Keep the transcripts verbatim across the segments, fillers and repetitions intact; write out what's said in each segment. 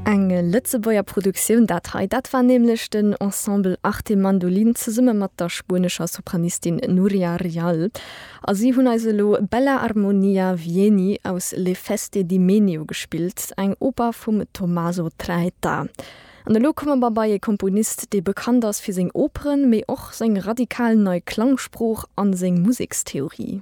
Eng Lützebauer Produktion dat hai dat war nämlich den Ensemble Arte Mandolin zusammen mat der spanischer Sopranistin Nuria Rial. A sie hun also Bella Armonia Vieni aus Le Feste di Menio gespielt, eng Oper vum Tommaso Traetta. An der Lo kommen bei e Komponist, de bekannt ass fir seg Operen, méi och seg radikalen neu Klangspruch an seg Musikstheorie.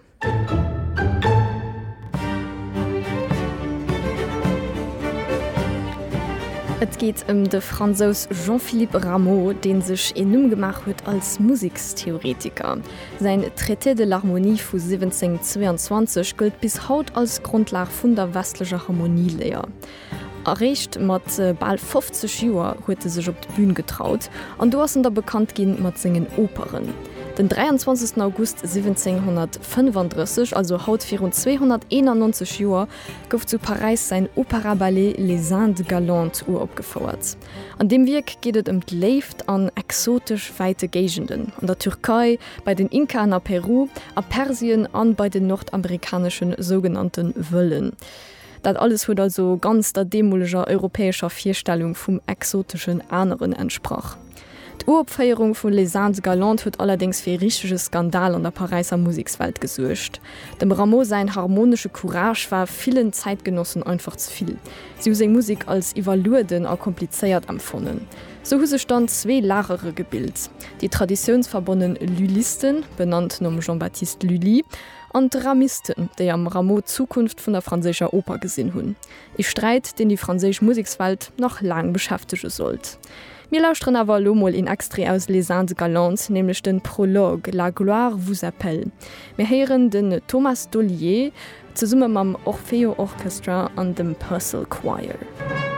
Et geht um de Franzos Jean-Philippe Rameau, den sech enum gemacht huet als Musikstheoretiker. Sein Traité de l'Harmonie vu siebzehnhundertzweiundzwanzig gilt bis haut als Grundlage vun der westlicher Harmonielehre. Erreicht mat äh, bald fünfzig Joer huet sech op d' Bühne getraut, an do ass der bekannt ginn mat singen Operen. Den dreiundzwanzigsten August siebzehnhundertfünfunddreißig, also haut vir zweihunderteinundneunzig Joer, gouf zu Paris sein Opera-Ballet Les Indes Galantes uropgefauert. An dem Wirk gehtet um d'Leeft an exotisch weite Gegenden, an der Türkei, bei den Inka an Peru, a Persien an bei den nordamerikanischen sogenannten Wöllen. Dat alles huet also ganz der demoliger europäischer Vierstellung vum exotischen Äneren entsprach. Die Uropfeierung von Les Indes Galantes huet allerdings fir richtige Skandal an der Pariser Musikswelt gesuercht. Dem Rameau sein harmonische Courage war vielen Zeitgenossen einfach zu viel. Sie hu seg Musik als evaluierten a kompliziert empfonnen. So hu se stand zwei Lagere gebildet. Die traditionsverbonnen Lulisten, benannt nom Jean-Baptiste Lully, an Dramisten, déi am Rameau Zukunft vun der franzécher Oper gesinn hunn. E Streit, den die franzésch Musikswelt noch lang beschäftige sollt. Mir lausren awer lomoll in Extre aus Les Indes Galantes, nämlich den Prolog La Gloire vous appelle. Wir heieren den Thomas Dollier ze summe mam Orfeo Orchestra an dem Purcell Choir.